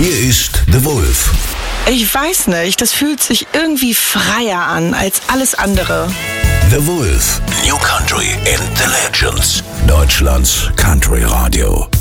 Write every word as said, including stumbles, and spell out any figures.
Hier ist The Wolf. Ich weiß nicht, das fühlt sich irgendwie freier an als alles andere. The Wolf. New Country and the Legends. Deutschlands Country Radio.